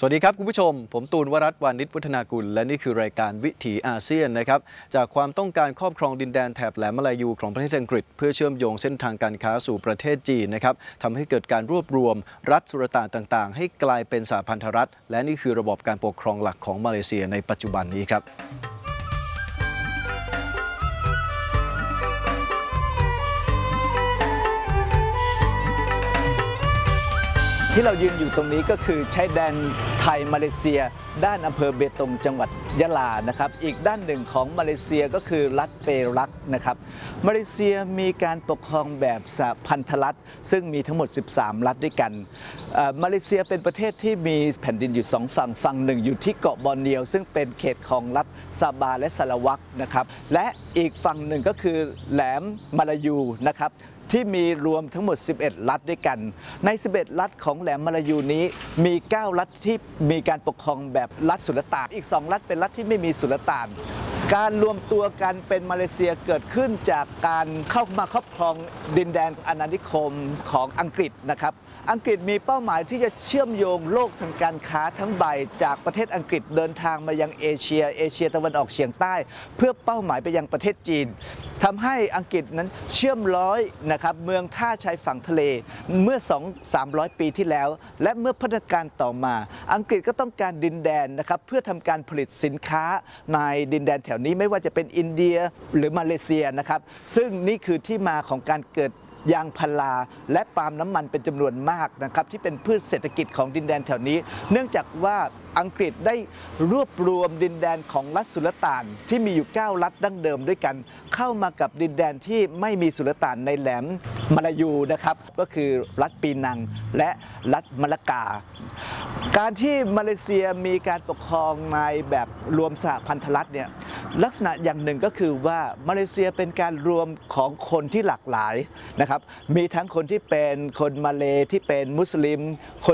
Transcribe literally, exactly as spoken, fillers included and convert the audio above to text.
สวัสดีครับคุณผู้ชมผมตูนวรัตน์วานิชวัฒนากุลและนี่คือรายการวิถีอาเซียนนะครับจากความต้องการครอบครองดินแดนแถบแหลมมาลายูของประเทศอังกฤษเพื่อเชื่อมโยงเส้นทางการค้าสู่ประเทศจีนนะครับทำให้เกิดการรวบรวมรัฐสุลต่านต่างๆให้กลายเป็นสหพันธรัฐและนี่คือระบบการปกครองหลักของมาเลเซียในปัจจุบันนี้ครับที่เรายืนอยู่ตรงนี้ก็คือชายแดนไทยมาเลเซียด้านอำเภอเบตงจังหวัดยะลานะครับอีกด้านหนึ่งของมาเลเซียก็คือรัฐเปรักนะครับมาเลเซียมีการปกครองแบบสหพันธรัฐซึ่งมีทั้งหมดสิบสามรัฐด้วยกันมาเลเซียเป็นประเทศที่มีแผ่นดินอยู่สองฝั่งฝั่งหนึ่งอยู่ที่เกาะบอร์เนียวซึ่งเป็นเขตของรัฐซาบาและสารวักนะครับและอีกฝั่งหนึ่งก็คือแหลมมาลายูนะครับที่มีรวมทั้งหมดสิบเอ็ดรัฐด้วยกันในสิบเอ็ดรัฐของแหลมมาลายูนี้มีเก้ารัฐที่มีการปกครองแบบรัฐสุลต่านอีกสองรัฐเป็นรัฐที่ไม่มีสุลต่านการรวมตัวกันเป็นมาเลเซียเกิดขึ้นจากการเข้ามาครอบครองดินแดนอาณานิคมของอังกฤษนะครับอังกฤษมีเป้าหมายที่จะเชื่อมโยงโลกทางการค้าทั้งใบจากประเทศอังกฤษเดินทางมายังเอเชียเอเชียตะวันออกเฉียงใต้เพื่อเป้าหมายไปยังประเทศจีนทำให้อังกฤษนั้นเชื่อมร้อยนะครับเมืองท่าชายฝั่งทะเลเมื่อ สองถึงสามร้อย ปีที่แล้วและเมื่อพัฒนาการต่อมาอังกฤษก็ต้องการดินแดนนะครับเพื่อทำการผลิตสินค้าในดินแดนแถวนี้ไม่ว่าจะเป็นอินเดียหรือมาเลเซียนะครับซึ่งนี่คือที่มาของการเกิดยางพาราและปาล์มน้ำมันเป็นจำนวนมากนะครับที่เป็นพืชเศรษฐกิจของดินแดนแถวนี้เนื่องจากว่าอังกฤษได้รวบรวมดินแดนของรัฐสุลต่านที่มีอยู่เก้ารัฐดั้งเดิมด้วยกันเข้ามากับดินแดนที่ไม่มีสุลต่านในแหลมมาลายูนะครับก็คือรัฐปีนังและรัฐมะละกาการที่มาเลเซียมีการปกครองในแบบรวมสหพันธรัฐเนี่ยลักษณะอย่างหนึ่งก็คือว่ามาเลเซียเป็นการรวมของคนที่หลากหลายนะครับมีทั้งคนที่เป็นคนมาเลที่เป็นมุสลิมคน